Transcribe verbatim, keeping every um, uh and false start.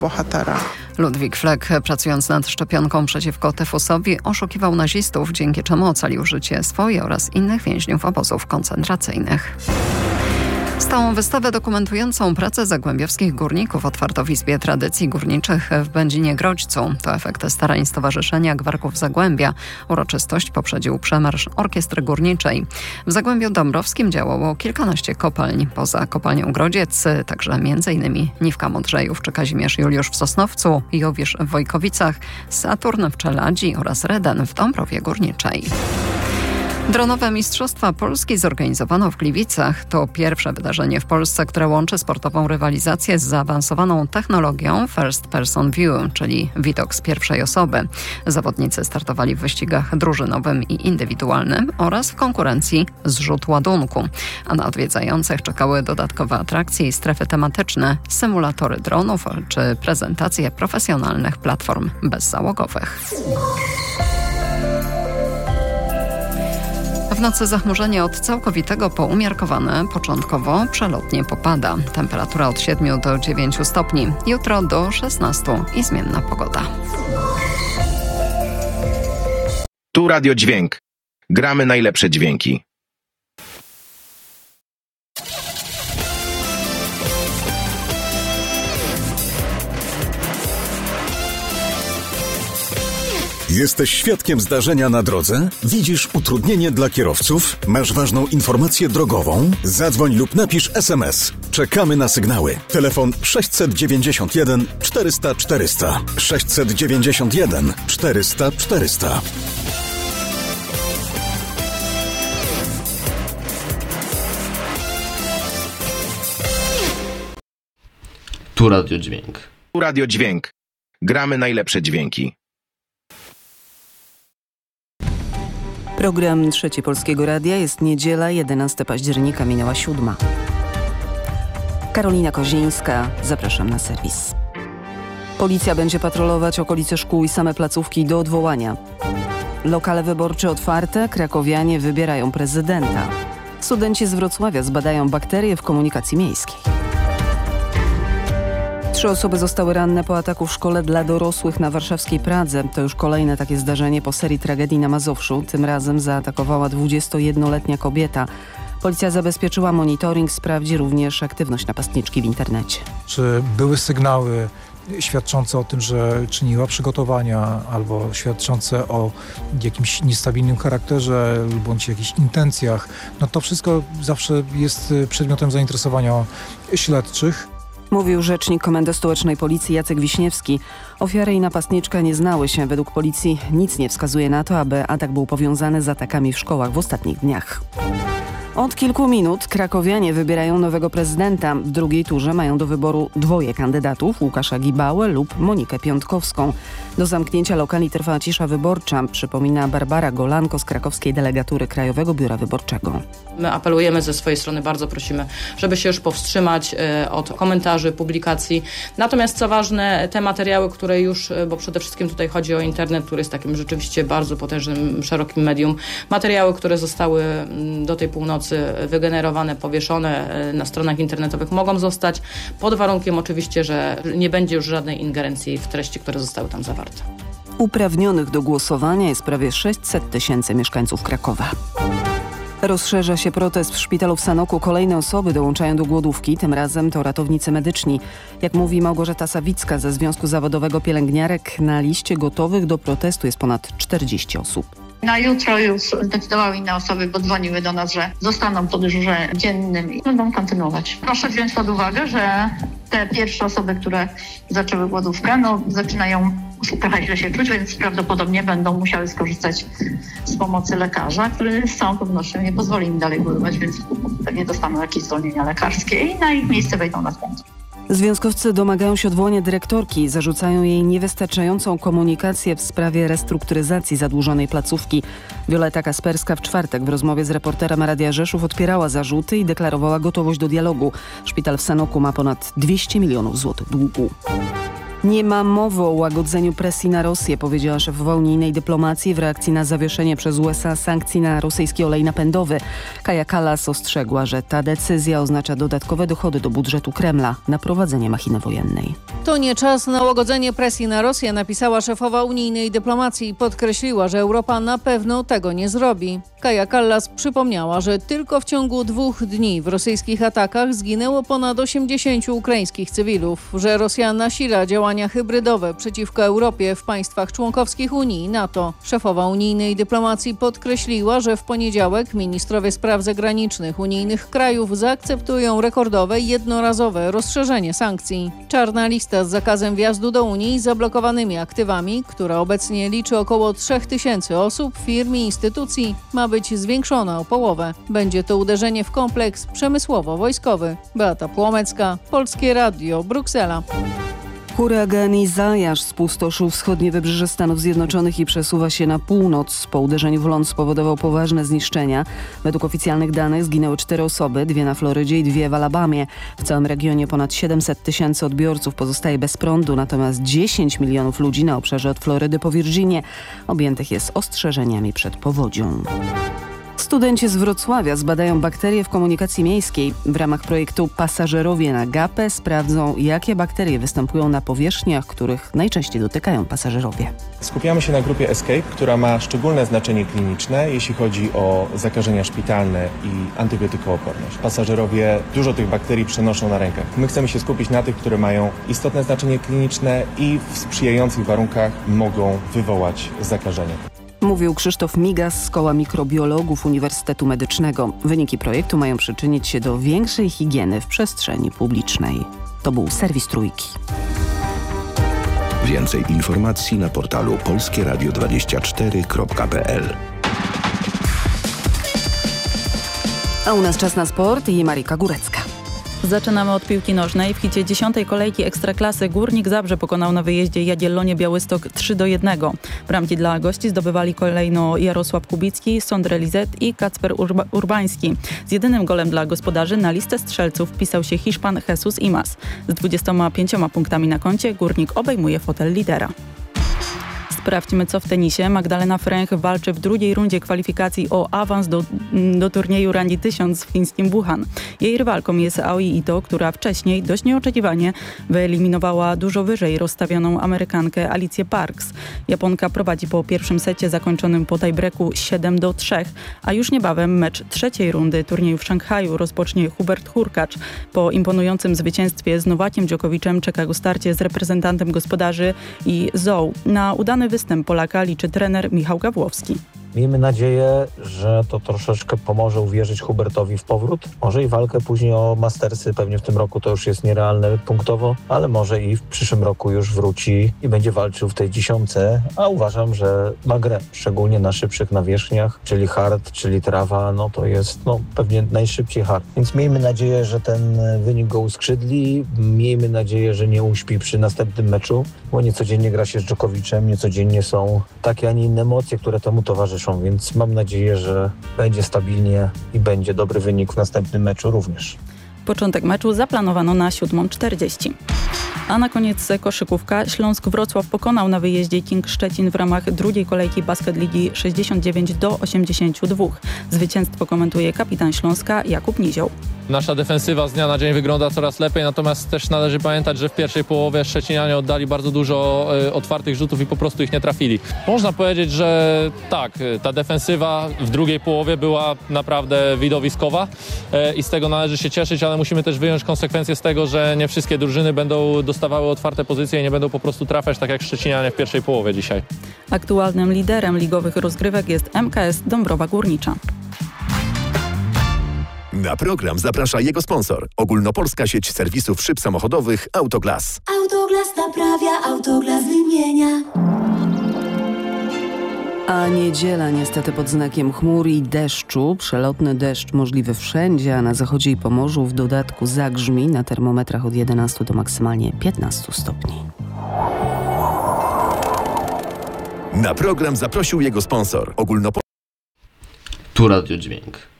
bohatera. Ludwik Fleck, pracując nad szczepionką przeciwko tyfusowi, oszukiwał nazistów, dzięki czemu ocalił życie swoje oraz innych więźniów obozów koncentracyjnych. Stałą wystawę dokumentującą pracę zagłębiowskich górników otwarto w Izbie Tradycji Górniczych w Będzinie-Groźcu. To efekt starań Stowarzyszenia Gwarków Zagłębia. Uroczystość poprzedził przemarsz Orkiestry Górniczej. W Zagłębiu Dąbrowskim działało kilkanaście kopalń. Poza kopalnią Grodziec także m.in. Niwka Modrzejów czy Kazimierz Juliusz w Sosnowcu, Jowisz w Wojkowicach, Saturn w Czeladzi oraz Reden w Dąbrowie Górniczej. Dronowe Mistrzostwa Polski zorganizowano w Gliwicach. To pierwsze wydarzenie w Polsce, które łączy sportową rywalizację z zaawansowaną technologią First Person View, czyli widok z pierwszej osoby. Zawodnicy startowali w wyścigach drużynowym i indywidualnym oraz w konkurencji zrzut ładunku. A na odwiedzających czekały dodatkowe atrakcje i strefy tematyczne, symulatory dronów czy prezentacje profesjonalnych platform bezzałogowych. W nocy zachmurzenie od całkowitego po umiarkowane, początkowo przelotnie popada. Temperatura od siedmiu do dziewięciu stopni. Jutro do szesnastu i zmienna pogoda. Tu Radio Dźwięk. Gramy najlepsze dźwięki. Jesteś świadkiem zdarzenia na drodze? Widzisz utrudnienie dla kierowców? Masz ważną informację drogową? Zadzwoń lub napisz es em es. Czekamy na sygnały. Telefon sześćset dziewięćdziesiąt jeden czterysta czterysta. sześćset dziewięćdziesiąt jeden czterysta czterysta. Tu Radio Dźwięk. Tu Radio Dźwięk. Gramy najlepsze dźwięki. Program Trzeci Polskiego Radia, jest niedziela, jedenastego października, minęła siódma. Karolina Kozińska, zapraszam na serwis. Policja będzie patrolować okolice szkół i same placówki do odwołania. Lokale wyborcze otwarte, krakowianie wybierają prezydenta. Studenci z Wrocławia zbadają bakterie w komunikacji miejskiej. Trzy osoby zostały ranne po ataku w szkole dla dorosłych na warszawskiej Pradze. To już kolejne takie zdarzenie po serii tragedii na Mazowszu. Tym razem zaatakowała dwudziestojednoletnia kobieta. Policja zabezpieczyła monitoring, sprawdzi również aktywność napastniczki w internecie. Czy były sygnały świadczące o tym, że czyniła przygotowania albo świadczące o jakimś niestabilnym charakterze bądź jakichś intencjach? No to wszystko zawsze jest przedmiotem zainteresowania śledczych. Mówił rzecznik Komendy Stołecznej Policji Jacek Wiśniewski. Ofiary i napastniczka nie znały się. Według policji nic nie wskazuje na to, aby atak był powiązany z atakami w szkołach w ostatnich dniach. Od kilku minut krakowianie wybierają nowego prezydenta. W drugiej turze mają do wyboru dwoje kandydatów, Łukasza Gibałę lub Monikę Piątkowską. Do zamknięcia lokali trwa cisza wyborcza, przypomina Barbara Golanko z krakowskiej delegatury Krajowego Biura Wyborczego. My apelujemy ze swojej strony, bardzo prosimy, żeby się już powstrzymać od komentarzy, publikacji. Natomiast co ważne, te materiały, które już, bo przede wszystkim tutaj chodzi o internet, który jest takim rzeczywiście bardzo potężnym, szerokim medium, materiały, które zostały do tej północy wygenerowane, powieszone na stronach internetowych, mogą zostać pod warunkiem oczywiście, że nie będzie już żadnej ingerencji w treści, które zostały tam zawarte. Uprawnionych do głosowania jest prawie sześćset tysięcy mieszkańców Krakowa. Rozszerza się protest w szpitalu w Sanoku. Kolejne osoby dołączają do głodówki. Tym razem to ratownicy medyczni. Jak mówi Małgorzata Sawicka ze Związku Zawodowego Pielęgniarek, na liście gotowych do protestu jest ponad czterdzieści osób. Na jutro już zdecydowały inne osoby, bo dzwoniły do nas, że zostaną po dyżurze dziennym i będą kontynuować. Proszę wziąć pod uwagę, że te pierwsze osoby, które zaczęły głodówkę, no zaczynają trochę źle się czuć, więc prawdopodobnie będą musiały skorzystać z pomocy lekarza, który z całą pewnością nie pozwoli im dalej głodować, więc pewnie dostaną jakieś zwolnienia lekarskie i na ich miejsce wejdą następcy. Związkowcy domagają się odwołania dyrektorki, zarzucają jej niewystarczającą komunikację w sprawie restrukturyzacji zadłużonej placówki. Wioleta Kasperska w czwartek w rozmowie z reporterem Radia Rzeszów odpierała zarzuty i deklarowała gotowość do dialogu. Szpital w Sanoku ma ponad dwieście milionów złotych długu. Nie ma mowy o łagodzeniu presji na Rosję, powiedziała szefowa unijnej dyplomacji w reakcji na zawieszenie przez U S A sankcji na rosyjski olej napędowy. Kaja Kallas ostrzegła, że ta decyzja oznacza dodatkowe dochody do budżetu Kremla na prowadzenie machiny wojennej. To nie czas na łagodzenie presji na Rosję, napisała szefowa unijnej dyplomacji i podkreśliła, że Europa na pewno tego nie zrobi. Kaja Kallas przypomniała, że tylko w ciągu dwóch dni w rosyjskich atakach zginęło ponad osiemdziesięciu ukraińskich cywilów, że Rosja nasila działania hybrydowe przeciwko Europie w państwach członkowskich Unii i NATO. Szefowa unijnej dyplomacji podkreśliła, że w poniedziałek ministrowie spraw zagranicznych unijnych krajów zaakceptują rekordowe jednorazowe rozszerzenie sankcji. Czarna lista z zakazem wjazdu do Unii i zablokowanymi aktywami, która obecnie liczy około trzech tysięcy osób, firm i instytucji, ma być zwiększona o połowę. Będzie to uderzenie w kompleks przemysłowo-wojskowy. Beata Płomecka, Polskie Radio, Bruksela. Huragan Izajasz spustoszył wschodnie wybrzeże Stanów Zjednoczonych i przesuwa się na północ. Po uderzeniu w ląd spowodował poważne zniszczenia. Według oficjalnych danych zginęły cztery osoby, dwie na Florydzie i dwie w Alabamie. W całym regionie ponad siedemset tysięcy odbiorców pozostaje bez prądu, natomiast dziesięć milionów ludzi na obszarze od Florydy po Virginię objętych jest ostrzeżeniami przed powodzią. Studenci z Wrocławia zbadają bakterie w komunikacji miejskiej. W ramach projektu Pasażerowie na gapę sprawdzą, jakie bakterie występują na powierzchniach, których najczęściej dotykają pasażerowie. Skupiamy się na grupie Escape, która ma szczególne znaczenie kliniczne, jeśli chodzi o zakażenia szpitalne i antybiotykooporność. Pasażerowie dużo tych bakterii przenoszą na rękach. My chcemy się skupić na tych, które mają istotne znaczenie kliniczne i w sprzyjających warunkach mogą wywołać zakażenie. Mówił Krzysztof Migas z Koła Mikrobiologów Uniwersytetu Medycznego. Wyniki projektu mają przyczynić się do większej higieny w przestrzeni publicznej. To był serwis Trójki. Więcej informacji na portalu polskie radio dwadzieścia cztery kropka p l. A u nas czas na sport i Marika Górecka. Zaczynamy od piłki nożnej. W hicie dziesiątej kolejki Ekstraklasy Górnik Zabrze pokonał na wyjeździe Jagiellonię Białystok trzy do jednego. Bramki dla gości zdobywali kolejno Jarosław Kubicki, Sondre Lizet i Kacper Urba- Urbański. Z jedynym golem dla gospodarzy na listę strzelców wpisał się Hiszpan Jesus Imas. Z dwudziestoma pięcioma punktami na koncie Górnik obejmuje fotel lidera. Sprawdźmy, co w tenisie. Magdalena Fręch walczy w drugiej rundzie kwalifikacji o awans do, do turnieju Randy tysiąc w fińskim Wuhan. Jej rywalką jest Aoi Ito, która wcześniej dość nieoczekiwanie wyeliminowała dużo wyżej rozstawioną Amerykankę Alicję Parks. Japonka prowadzi po pierwszym secie zakończonym po tiebreaku siedem do trzech, a już niebawem mecz trzeciej rundy turnieju w Szanghaju rozpocznie Hubert Hurkacz. Po imponującym zwycięstwie z Nowakiem Djokoviczem czeka go starcie z reprezentantem gospodarzy i Zou. Na udany występ Polaka liczy trener Michał Gawłowski. Miejmy nadzieję, że to troszeczkę pomoże uwierzyć Hubertowi w powrót. Może i walkę później o Mastersy, pewnie w tym roku to już jest nierealne punktowo, ale może i w przyszłym roku już wróci i będzie walczył w tej dziesiątce, a uważam, że ma grę, szczególnie na szybszych nawierzchniach, czyli hard, czyli trawa, no to jest no, pewnie najszybciej hard. Więc miejmy nadzieję, że ten wynik go uskrzydli, miejmy nadzieję, że nie uśpi przy następnym meczu, bo nie codziennie gra się z Dżokowiczem, nie codziennie są takie, a nie inne emocje, które temu towarzyszą. Więc mam nadzieję, że będzie stabilnie i będzie dobry wynik w następnym meczu również. Początek meczu zaplanowano na siódma czterdzieści. A na koniec koszykówka. Śląsk Wrocław pokonał na wyjeździe King Szczecin w ramach drugiej kolejki Basket Ligi sześćdziesiąt dziewięć do osiemdziesięciu dwóch. Zwycięstwo komentuje kapitan Śląska Jakub Nizioł. Nasza defensywa z dnia na dzień wygląda coraz lepiej, natomiast też należy pamiętać, że w pierwszej połowie Szczecinianie oddali bardzo dużo y, otwartych rzutów i po prostu ich nie trafili. Można powiedzieć, że tak, ta defensywa w drugiej połowie była naprawdę widowiskowa y, i z tego należy się cieszyć, ale musimy też wyjąć konsekwencje z tego, że nie wszystkie drużyny będą dostawały otwarte pozycje i nie będą po prostu trafiać tak jak Szczecinianie w pierwszej połowie dzisiaj. Aktualnym liderem ligowych rozgrywek jest M K S Dąbrowa Górnicza. Na program zaprasza jego sponsor. Ogólnopolska sieć serwisów szyb samochodowych Autoglas. Autoglas naprawia, Autoglas wymienia. A niedziela niestety pod znakiem chmur i deszczu. Przelotny deszcz możliwy wszędzie, a na zachodzie i Pomorzu w dodatku zagrzmi na termometrach od jedenastu do maksymalnie piętnastu stopni. Na program zaprosił jego sponsor. Ogólnopolska. Tu Radio Dźwięk.